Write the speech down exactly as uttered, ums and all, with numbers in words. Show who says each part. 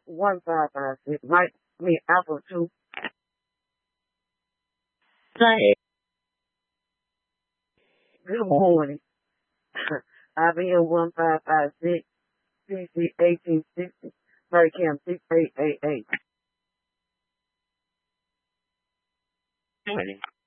Speaker 1: one five five six. Mike, me, Alpha two. Say, good morning. I B M one five five six, P C eighteen sixty, Murray Cam six eight eight eight.